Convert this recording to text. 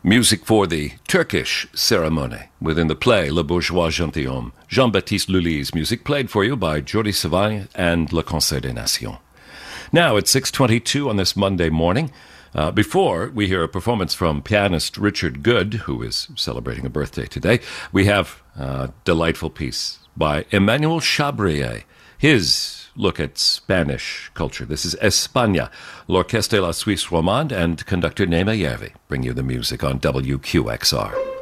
Music for the Turkish ceremony within the play Le Bourgeois Gentilhomme. Jean-Baptiste Lully's music played for you by Jordi Savall and Le Conseil des Nations. Now it's 6:22 on this Monday morning. Before we hear a performance from pianist Richard Good, who is celebrating a birthday today, we have a delightful piece by Emmanuel Chabrier. His look at Spanish culture. This is España, l'Orchestre de la Suisse Romande, and conductor Naima Yervi bring you the music on WQXR.